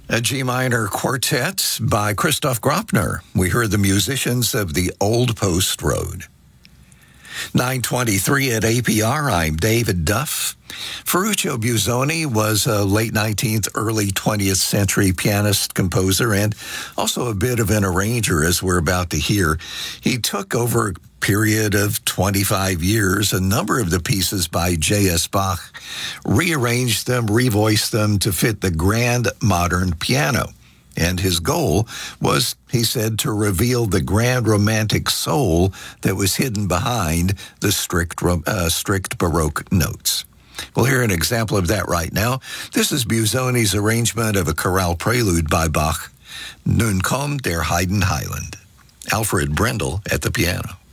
A G minor quartet by Christoph Graupner. We heard the musicians of the Old Post Road. 9:23 at APR. I'm David Duff. Ferruccio Busoni was a late 19th, early 20th century pianist, composer, and also a bit of an arranger, as we're about to hear. He took over a period of 25 years a number of the pieces by J.S. Bach, rearranged them, revoiced them to fit the grand modern piano. And his goal was, he said, to reveal the grand romantic soul that was hidden behind the strict Baroque notes. We'll hear an example of that right now. This is Busoni's arrangement of a chorale prelude by Bach, Nun kommt der Heidenheiland. Alfred Brendel at the piano.